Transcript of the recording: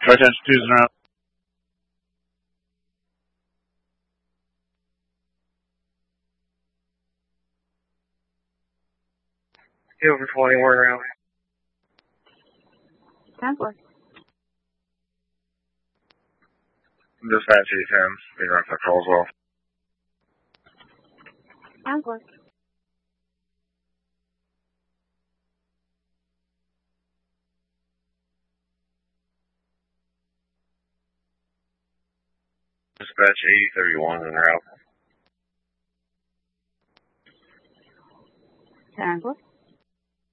Attention 20. Over 20, we're around. 10-4. Dispatch 810, being run for Colesville. 10-4. Dispatch 8031 in route. 10-4.